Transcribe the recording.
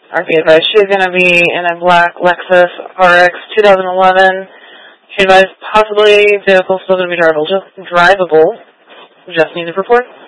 Be advised, she's going to be in a black Lexus RX 2011. She advised possibly vehicle still going to be drivable. Just need to report.